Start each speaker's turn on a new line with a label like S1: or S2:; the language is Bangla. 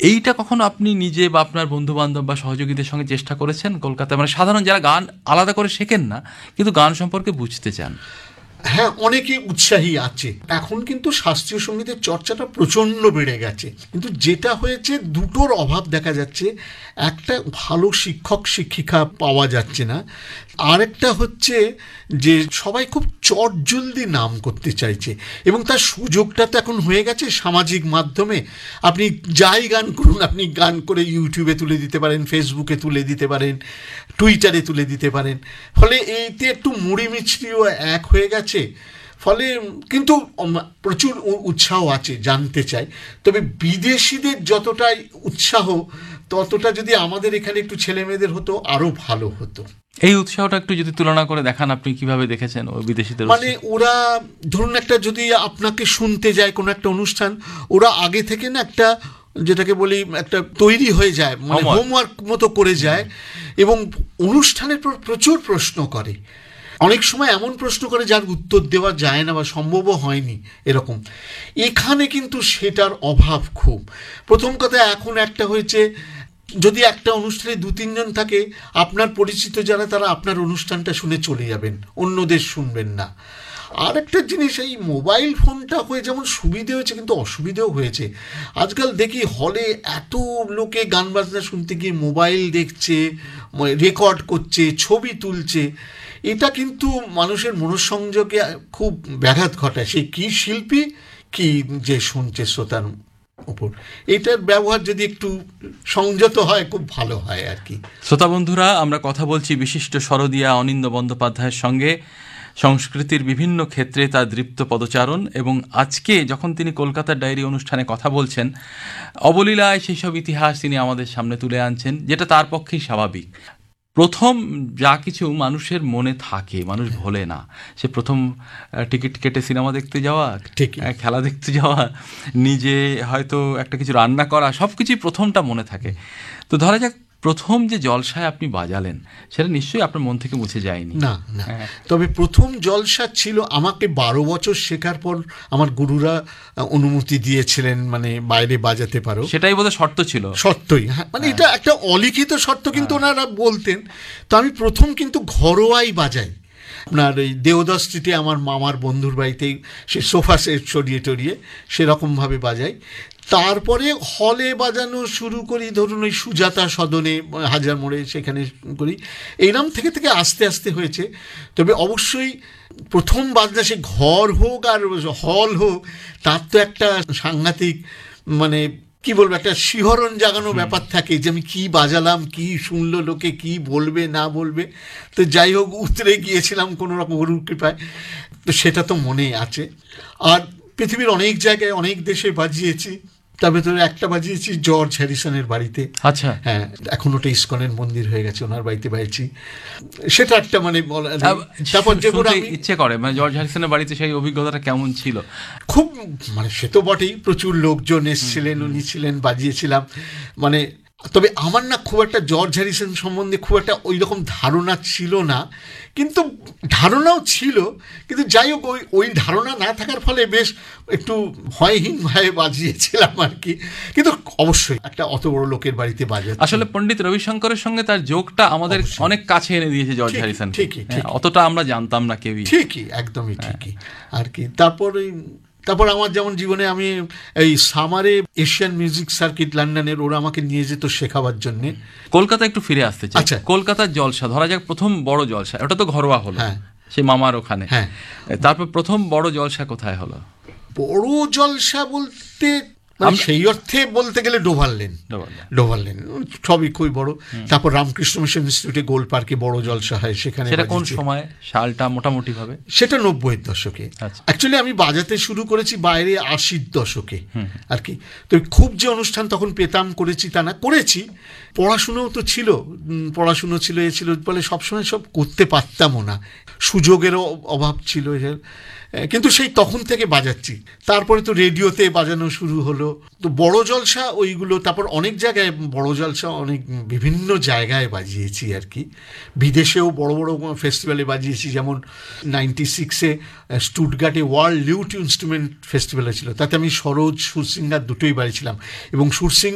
S1: এইটা কখনো আপনি নিজে বা আপনার বন্ধু বান্ধব বা সহযোগীদের সঙ্গে চেষ্টা করেছেন কলকাতায়, মানে সাধারণ যারা গান আলাদা করে শেখেন না কিন্তু গান সম্পর্কে বুঝতে চান?
S2: হ্যাঁ, অনেকে উৎসাহী আছে। এখন কিন্তু শাস্ত্রীয় সঙ্গীতের চর্চাটা প্রচণ্ড বেড়ে গেছে, কিন্তু যেটা হয়েছে দুটোর অভাব দেখা যাচ্ছে। একটা ভালো শিক্ষক শিক্ষিকা পাওয়া যাচ্ছে না, আরেকটা হচ্ছে যে সবাই খুব চটজলদি নাম করতে চাইছে, এবং তার সুযোগটা তো এখন হয়ে গেছে সামাজিক মাধ্যমে। আপনি যাই গান করুন, আপনি গান করে ইউটিউবে তুলে দিতে পারেন, ফেসবুকে তুলে দিতে পারেন, টুইটারে তুলে দিতে পারেন। ফলে এইতে একটু মুড়ি মিছরিও এক হয়ে গেছে। ফলে কিন্তু প্রচুর উৎসাহ আছে, জানতে চাই। তবে বিদেশিদের যতটাই উৎসাহ, ততটা যদি আমাদের এখানে একটু ছেলে মেয়েদের হতো আরও ভালো হতো।
S1: এই উৎসাহটা একটু যদি তুলনা করে দেখান, আপনি কিভাবে দেখেছেন ওই বিদেশিদের?
S2: মানে ওরা ধরুন একটা যদি আপনাকে শুনতে যায় কোনো একটা অনুষ্ঠান, ওরা আগে থেকে না একটা, যেটাকে বলি একটা তৈরি হয়ে যায়, মানে হোমওয়ার্ক মতো করে যায়, এবং অনুষ্ঠানের পর প্রচুর প্রশ্ন করে। অনেক সময় এমন প্রশ্ন করে যার উত্তর দেওয়া যায় না বা সম্ভবও হয়নি এরকম। এখানে কিন্তু সেটার অভাব খুব। প্রথম কথা, এখন একটা হয়েছে, যদি একটা অনুষ্ঠানে 2-3 জন থাকে, আপনার পরিচিত যারা, তারা আপনার অনুষ্ঠানটা শুনে চলে যাবেন, অন্যদের শুনবেন না। আর একটা জিনিস, এই মোবাইল ফোনটা হয়ে যেমন সুবিধে হয়েছে, কিন্তু অসুবিধেও হয়েছে। আজকাল দেখি হলে এত লোকে গান বাজনা শুনতে গিয়ে মোবাইল দেখছে, রেকর্ড করছে, ছবি তুলছে। এটা কিন্তু মানুষের মনোসংযোগে খুব ব্যাঘাত ঘটায়। সে কি শিল্পী, কি যে শুনছে শ্রোতার উপর। এটার ব্যবহার যদি একটু সংযত হয়, খুব ভালো হয় আর কি।
S1: শ্রোতা বন্ধুরা, আমরা কথা বলছি বিশিষ্ট সরোদিয়া অনিন্দ বন্দ্যোপাধ্যায়ের সঙ্গে, সংস্কৃতির বিভিন্ন ক্ষেত্রে তার দৃপ্ত পদচারণ। এবং আজকে যখন তিনি কলকাতার ডায়েরি অনুষ্ঠানে কথা বলছেন, অবলীলায় সেই সব ইতিহাস তিনি আমাদের সামনে তুলে আনছেন, যেটা তার পক্ষেই স্বাভাবিক। প্রথম যা কিছু মানুষের মনে থাকে, মানুষ ভোলে না। সে প্রথম টিকিট কেটে সিনেমা দেখতে যাওয়া, খেলা দেখতে যাওয়া, নিজে হয়তো একটা কিছু রান্না করা, সব কিছুই প্রথমটা মনে থাকে। তো ধরা যাক প্রথম যে জলসায় আপনি বাজালেন, সেটা নিশ্চয়ই আপনার মন থেকে মুছে যায়নি।
S2: না না, তবে প্রথম জলসা ছিল আমাকে 12 বছর শেখার পর আমার গুরুরা অনুমতি দিয়েছিলেন, মানে বাইরে বাজাতে পারো।
S1: সেটাই বোধহয় শর্ত ছিল।
S2: শর্তই, হ্যাঁ, মানে এটা একটা অলিখিত শর্ত, কিন্তু ওনারা বলতেন। তো আমি প্রথম কিন্তু ঘরোয়াই বাজাই। আপনার এই দেওদাস স্ট্রিটে আমার মামার বন্ধুর বাড়িতেই সে সোফা সেট সরিয়ে টরিয়ে সেরকমভাবে বাজাই। তারপরে হলে বাজানো শুরু করি, ধরুন ওই সুজাতা সদনে, হাজার মোড়ে, সেখানে করি। এইরকম থেকে থেকে আস্তে আস্তে হয়েছে। তবে অবশ্যই প্রথম বাজনা, সে ঘর হোক আর হল হোক, তার তো একটা সাংঘাতিক, মানে কি বলবো, একটা শিহরণ জাগানো ব্যাপার থাকে যে আমি কি বাজালাম, কি শুনলো লোকে, কি বলবে না বলবে। তো যাই হোক, উতরে গিয়েছিলাম কোনো রকম গুরুর কৃপায়। তো সেটা তো মনেই আছে। আর পৃথিবীর অনেক জায়গায়, অনেক দেশে বাজিয়েছি। তার ভেতরে একটা বাজিয়েছি জর্জ হ্যারিসনের বাড়িতে।
S1: আচ্ছা,
S2: হ্যাঁ, এখন ওটা ইস্কনের মন্দির হয়ে গেছে, ওনার বাড়িতে বাজিয়েছি। সেটা একটা মানে
S1: তারপর যেগুলো ইচ্ছে করে, মানে জর্জ হ্যারিসনের বাড়িতে সেই অভিজ্ঞতাটা কেমন ছিল?
S2: খুব, মানে সে তো বটেই, প্রচুর লোকজন এসেছিলেন, উনি ছিলেন, বাজিয়েছিলাম। মানে তবে আমার না খুব একটা জর্জ হ্যারিসন সম্বন্ধে খুব একটা ওই রকম ধারণা ছিল না, কিন্তু ধারণাও ছিল। কিন্তু যাই হোক, ওই ধারণা না থাকার ফলে বেশ একটু ভয়হীনভাবে বাজিয়েছিলাম আর কি। কিন্তু অবশ্যই একটা অত বড় লোকের বাড়িতে বাজাতে,
S1: আসলে পণ্ডিত রবিশঙ্করের সঙ্গে তার যোগটা আমাদের অনেক কাছে এনে দিয়েছে জর্জ হ্যারিসন।
S2: ঠিকই,
S1: অতটা আমরা জানতাম না কেউই।
S2: ঠিকই, একদমই ঠিকই আর কি। তারপর আমার যেমন জীবনে, আমি এই সামারে এশিয়ান মিউজিক সার্কিট লন্ডনের, ওরা আমাকে নিয়ে যেত শেখাবার জন্যে।
S1: কলকাতা একটু ফিরে আসতে চাই। আচ্ছা, কলকাতার জলসা, ধরা যাক প্রথম বড় জলসা, ওটা তো ঘরোয়া হলো, সে মামার ওখানে। হ্যাঁ, তারপর প্রথম বড় জলসা কোথায় হলো?
S2: বড় জলসা বলতে সেই অর্থে বলতে গেলে ডোভারলেন সবই খুবই বড়। তারপর রামকৃষ্ণ মিশন ইনস্টিটিউটে গোল পার্কে বড় জলসা হয়, সেখানে।
S1: সেটা কোন সময়, সালটা মোটামুটি ভাবে?
S2: সেটা 90-এর দশকে। অ্যাকচুয়ালি আমি বাজাতে শুরু করেছি বাইরে 80-র দশকে আর কি। তো খুব যে অনুষ্ঠান তখন পেতাম, করেছি তা না, করেছি। পড়াশুনোও তো ছিল, পড়াশুনো ছিল, এ ছিল বলে সবসময় সব করতে পারতামও না, সুযোগেরও অভাব ছিল। কিন্তু সেই তখন থেকে বাজাচ্ছি। তারপরে তো রেডিওতে বাজানো শুরু হলো। তো বড় জলসা ওইগুলো, তারপর অনেক জায়গায় বড় জলসা, অনেক বিভিন্ন জায়গায় বাজিয়েছি আর কি। বিদেশেও বড় বড় ফেস্টিভ্যালে বাজিয়েছি, যেমন 96-এ স্টুটগার্টে ওয়ার্ল্ড লিউট ইনস্ট্রুমেন্ট ফেস্টিভ্যাল ছিল। তাতে আমি সরোজ, সুরসিঙ্গার দুটোই বাজিয়েছিলাম, এবং সুরসিঙ্গার